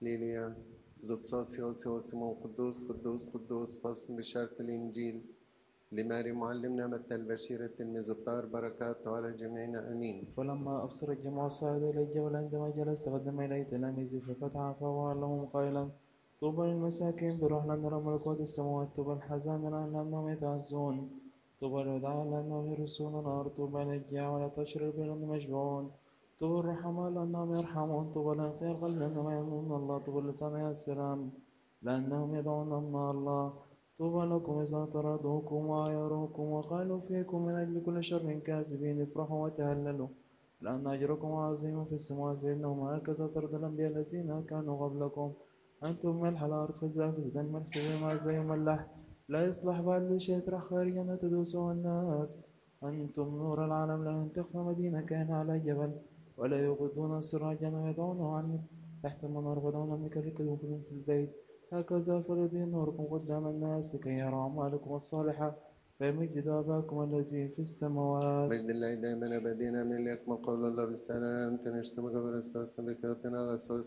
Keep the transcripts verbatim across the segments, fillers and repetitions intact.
ليليا زوكساس يوسيوس سمون قدوس قدوس قدوس فصل بشارة الإنجيل لماري معلمنا متى البشير التلميذ الطاهر بركاته على جميعنا أمين. فلما أبصر الجموع صعد إلى الجبل عندما جلس تقدم إليه تلاميذه ففتح فواه لهم قائلا طوبى للمساكين بروح لأن ملكوت السماوات، طوبى الحزان لأنهم يتعزون، طوبى للوداع لأنهم يرثون الأرض، طوبى للجياع والعطاش لأنهم يشبعون، طوبى الرحماء لأنهم يرحمون، طوبى لأنقياء القلب لأنهم يأمنون الله، طوبى لصانعي السلام لأنهم يدعون الله الله. طوبى لكم إذا طردوكم وعايروكم وقالوا فيكم من أجل كل شر كاذبين افرحوا وتهللوا لأن أجركم عظيم في السماوات، فإنهم هكذا طرد الأنبياء الذين كانوا قبلكم. أنتم ملح الأرض، فإذا فسد الملح بما زي ملح لا يصلح بعد لشيء يطرح خارجا وتدوسه الناس. أنتم نور العالم، لا تخفى مدينة كان على جبل ولا يغضون سراجا ويضعونه عنه تحت المنار فدعون بكذبكم في البيت. هكذا فليضيء نوركم قدام الناس لكي يروا أعمالكم الصالحة فيمجد أباكم الذي في السماوات. مجد الله دائما أبدين من ليكمل قول الله بالسلام تنشتم قبل استوسنا بكرتنا غسوس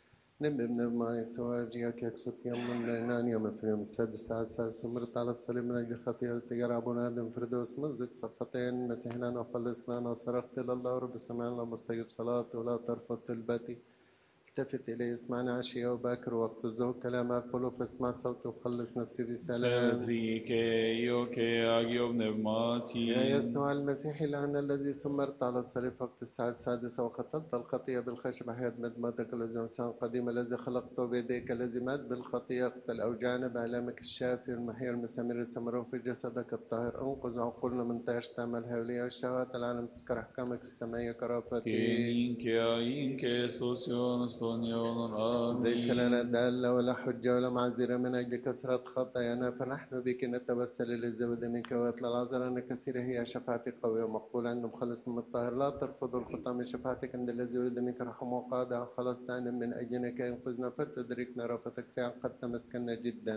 نبي من ما يسواجيك يكسط يوم من لينان يوم في يوم السادس ساعة السادس مرت على الصليب من أجل خطيئة تجرى أبونا آدم فردوس مزق صفتين مسيحنا وخلصنا وصرخت إلى الله رب السماء اللهم استجب صلاتي ولا ترفض طلبتي. التفت إلي اسمعني عشية وباكر وقت الظهر كلام أقوله فاسمع صوتي وخلص نفسي بسلام. Sedrike yoke agio pneumati. يا يسوع المسيح الآن الذي سمرت على الصليب وقت الساعة السادسة وقتلت الخطية بالخشب حياة مدمتك الذي إنسان قديم الذي خلقته بيديك الذي مات بالخطية اقتل أوجعنا بآلامك الشافي والمحيي المستمر السمره في جسدك الطاهر انقذ عقولنا من طيش تعمل هولية والشهوات العالم تذكر أحكامك السمائية كرافتي. Keninke ainke stosion stonion ليس لنا amin. دالة ولا حجة ولا معذرة من أجل كثرة خطايانا فنحن بك نتوسل للزود منك ويطلع العذر أن كثيرة هي شفاعتك قوية ومقبولة عند مخلصنا من الطاهر لا ترفض الخطى من شفاعتك عند الذي ولد منك رحم وقادة خلصنا من أجلنا كي ينقذنا فتدركنا رأفتك ساعة قد تمسكنا جدا.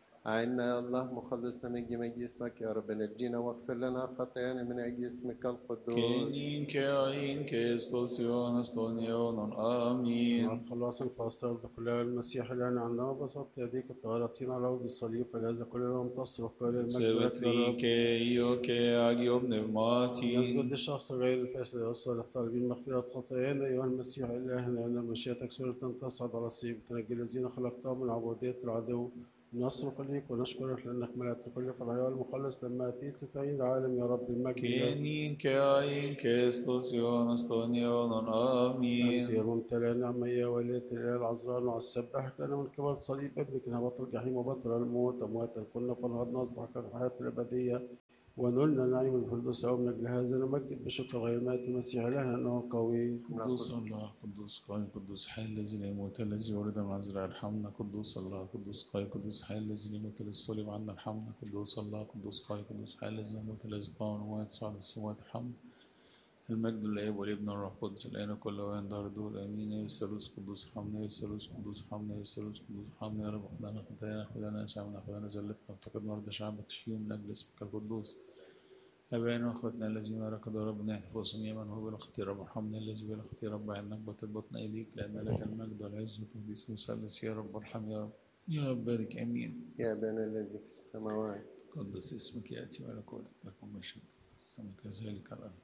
عنا يا الله مخلصنا من جميع اسمك يا رب نجينا واغفر لنا خطايانا من أجل اسمك القدوس. Keninke ainke stosion stonion amin. مع الخلاص الفاصل بكل المسيح الآن عنا وبسطت يديك الطاهرتين على وجه الصليب فجاز كل يوم تصرخ كل المجد لك يا رب. Sedrike yoke agio pneumati. نسجد للشخص غير الفاسد الصالح طالبين مغفرة خطايانا أيها المسيح إلهنا لأن مشيئتك سورة تصعد على الصليب تنجي الذين خلقتهم من عبودية العدو. نصرخ ليك ونشكرك لأنك ملأت كل فرح المخلص لما أتيت لتعيد العالم يا رب المجد لك. Keninke ainke stosion stonion أنت يا amin. ممتلئ نعمة يا ولية الإله العذراء مع السباح لنا من قبل صليب ابنك هبط الجحيم وبطل الموت أمواتا كنا فنهضنا أصبح كالحياة الأبدية ونلنا نعيم الفردوس أو من أجل هذا نمجد بشكر غير مات المسيح لنا أنه قوي. قدوس الله قدوس قائم قدوس حي الذي لا يموت الذي ولد من عذراء ارحمنا. قدوس الله قدوس قائم قدوس حي الذي لا يموت للصليب عنا ارحمنا. قدوس الله قدوس قائم قدوس حي الذي لا يموت الذي قام ومات صعد السماوات ارحمنا. المجد للاب والابن والروح القدس الان كل وين دار دور امين. يا الثالوث قدوس ارحمنا. يا الثالوث قدوس ارحمنا. يا الثالوث قدوس ارحمنا. يا رب خدنا خطايانا خدنا اسامنا خدنا زلتنا افتقد مرضى شعبك شفيهم من اجل اسمك القدوس. أبانا وأخوتنا الذين ركضوا ربنا يحفظهم يمن هو بلا خطير رب ارحمنا. الذي بلا خطير رب عنك بطن إليك لأن لك المجد والعز والتقديس مثلث يا رب ارحم يا رب يا رب بارك آمين. يا أبانا الذي في السماوات قدس اسمك يأتي ملكوتك تكن مشيئتك السماء كذلك على الأرض.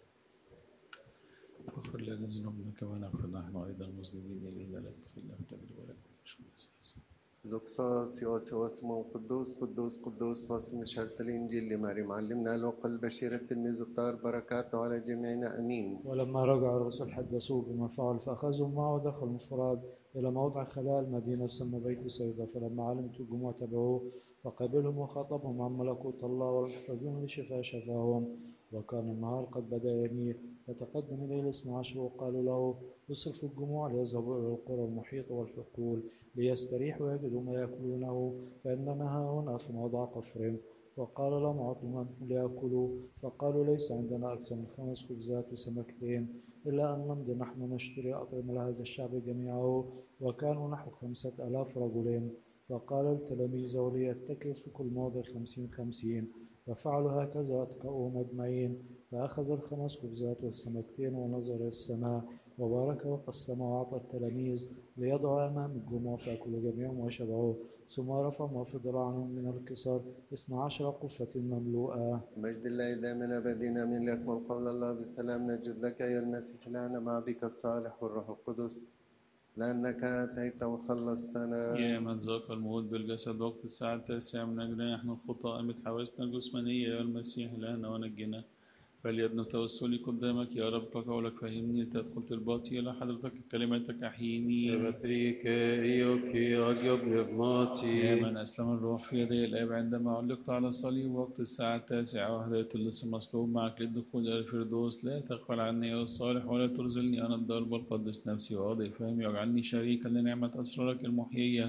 واغفر لنا ذنوبنا كما نغفر نحن أيضا المذنبين إلينا لا تدخلنا في تجربة ولا تكلنا. زوكساس يوسوس مو قدوس قدوس قدوس فصل من شرط الإنجيل لماري معلمنا لوقا البشير التلميذ الطاهر بركاته على جميعنا أمين. ولما رجع الرسل حدثوه بما فعل فأخذوا معه ودخلوا انفراد إلى موضع خلاء المدينة يسمى بيت سيدة. فلما علمت الجموع تبعوه وقبلهم وخاطبهم عن ملكوت الله والمحتاجون لشفاء شفاهم. وكان النهار قد بدأ يميل فتقدم إليه الاثنى عشر وقالوا له اصرف الجموع ليذهبوا إلى القرى المحيطة والحقول ليستريحوا ويجدوا ما يأكلونه فإننا ها هنا في موضع قفر. وقال لهم أعطوا من ليأكلوا فقالوا ليس عندنا أكثر من خمس خبزات وسمكتين إلا أن نمضي نحن نشتري أطعمة لهذا الشعب جميعه وكانوا نحو خمسة آلاف رجل. فقال التلاميذ وليتكل في كل موضع خمسين خمسين ففعلوا هكذا واتكأوا أجمعين. فأخذ الخمس خبزات والسمكتين ونظر السماء وبارك وقسم وأعطى التلاميذ ليضعوا أمام الجموع فأكلوا جميعهم وشبعوا، ثم رفع وفضل عنهم من الكسار اثنا عشر قفة مملوءة. مجد الله دائما أبدين من ليكمل قول الله بالسلام. نجد لك أيها المسيح الآن مع بك الصالح والروح القدس، لأنك أتيت وخلصتنا. يا من ذاق الموت بالجسد وقت الساعة التاسعة من أجلنا نحن الخطاة أمت حواسنا الجسمانية يا المسيح الآن ونجنا. فليبن توسلي قدامك يا رب كقولك فهمني تدخل الباطي إلى حضرتك كلماتك أحييني. سبتريك إيوكي أجيب يا نبماتي. من أسلم الروح في يدي الآب عندما علقت على الصليب وقت الساعة التاسعة وهديت اللص المصلوب معك للدخول إلى الفردوس. لا تغفل عني يا الصالح ولا ترزلني أنا الضال، بل قدس نفسي وأضع فهمي واجعلني شريكا لنعمة أسرارك المحيية،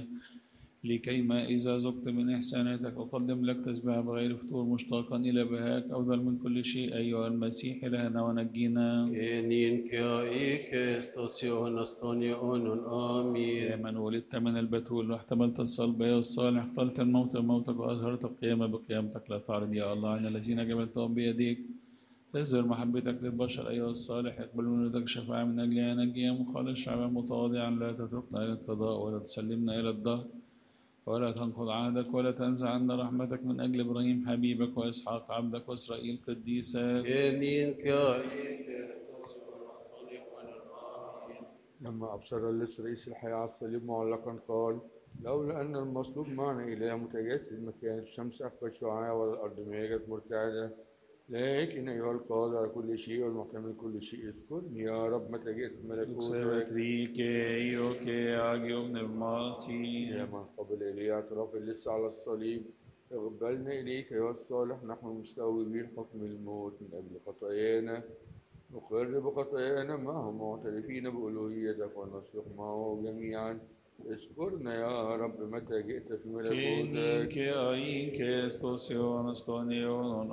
لكيما إذا ذقت من إحساناتك أقدم لك تسبيح بغير فتور مشتاقا إلى بهاك أفضل من كل شيء أيها المسيح إلهنا ونجينا. إنين كايك استاسيون استونيون يا آمين. من ولدت من البتول واحتملت الصلب يا الصالح، قتلت الموت بموتك وأظهرت القيامة بقيامتك، لا تعرض يا الله عن الذين جبلتهم بيديك. اظهر محبتك للبشر أيها الصالح، اقبل من يدك شفاعة من أجلها نجيا مخلص شعبا متواضعا، لا تتركنا إلى القضاء ولا تسلمنا إلى الدهر، ولا تنقض عهدك ولا تنزع عنا رحمتك من أجل إبراهيم حبيبك وإسحاق عبدك وإسرائيل قديسك. إنين كايك استاسيون استونيون آمين. لما أبصر اللص رئيس الحياة على الصليب معلقا قال: لولا أن المصلوب معنا إله متجسد ما كانت الشمس أخفت شعاعها ولا الأرض ميجت مرتعدة. لكن أيها القادر على كل شيء والمحتمل كل شيء اذكرني يا رب متى جئت ملكوتك. Svettrike ioke agium pneumati. يا من قبل إليه اعتراف اللص على الصليب، اقبلنا إليك أيها الصالح نحن مستوجبين حكم الموت من أجل خطايانا، نقر بخطايانا معهم معترفين بألوهيتك ونصلح معه جميعا. اذكرنا يا رب متى جئت في ملكوتك. Keninke ainke stosion stonion.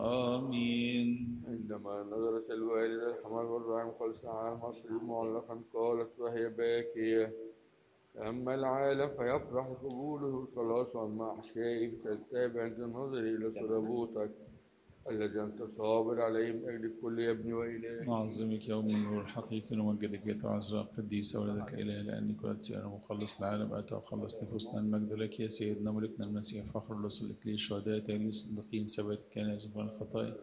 Amin. عندما نظرت الوالدة الحمار والرعي مخلصة على المصلوب معلقا قالت وهي باكية: أما العالم فيفرح قبوله الخلاص، وأما أحشائي فتلتاب عند النظر إلى صلبوتك الذي أنت صابر عليه من أجل الكل يا ابني وإلهي. نعظمك يوم النور الحقيقي ونمجدك يا تعزى قديسة ولدك إله، لأنك ولدت أنا مخلص العالم أتى وخلص نفوسنا. المجد لك يا سيدنا ملكنا المسيح فخر الرسل الإكليل الشهداء تاني الصديقين ثبات كان يزفون الخطايا.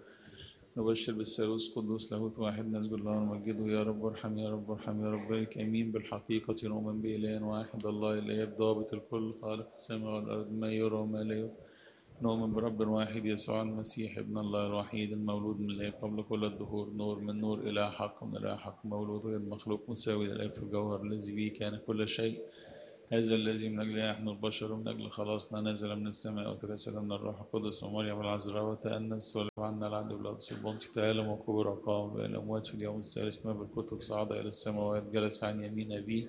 نبشر بالثالوث قدوس لاهوت واحد نسجد الله ونمجده. يا رب ارحم يا رب ارحم يا رب بارك. امين. بالحقيقة نؤمن بإله واحد الله الآب ضابط الكل خالق السماء والأرض ما يرى وما لا يرى. نؤمن برب واحد يسوع المسيح ابن الله الوحيد المولود من الآب قبل كل الدهور، نور من نور إله حق من إله حق، مولود غير مخلوق مساوي للآب في الجوهر، الذي به كان كل شيء. هذا الذي من أجله نحن البشر ومن أجل خلاصنا نزل من السماء وتجسد من الروح القدس ومريم العذراء وتأنس صلب عنا العدل بلادس البنط تألم وكبر وقام بين الأموات في اليوم الثالث ما بالكتب صعد إلى السماوات جلس عن يمين أبيه،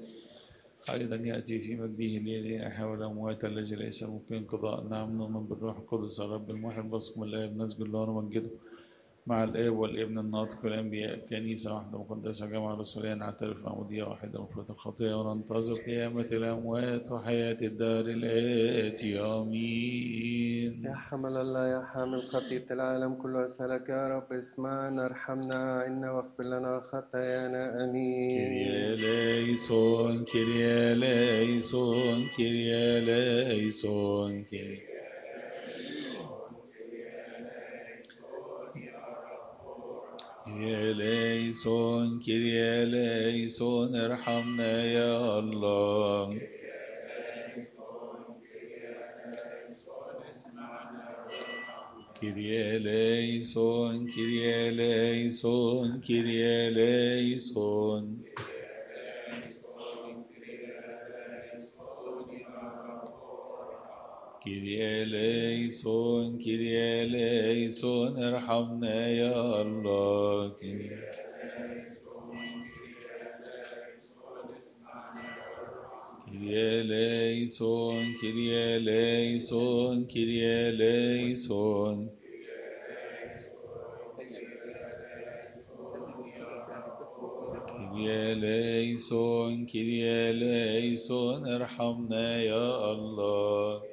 أيضا يأتي في مجده ليدين أحياء الأموات الذي ليس ممكن قضاء. نعم نؤمن بالروح القدس الرب الموحد بصم الآب نسجد الله ونمجده مع الآب والابن الناطق والأنبياء، كنيسة واحدة مقدسة جامعة رسولية، نعترف عمودية واحدة مفرط الخطيئة وننتظر قيامة الأموات وحياة الدار الآتية. آمين. يا حمل الله يا حامل خطية العالم كله أسألك يا رب اسمعنا ارحمنا عنا واغفر لنا خطايانا. آمين. كيريا ليسون كيريا ليسون كيريا ليسون كيريا ليسون كيريا ليسون ارحمنا يا الله. كيريا ليسون كيريا ليسون كيريا ليسون كيريا ليسون كيريا ليسون ارحمنا يا الله. كيريا ليسون كيريا ليسون كيريا ليسون كيريا ليسون كيريا ليسون ارحمنا يا الله.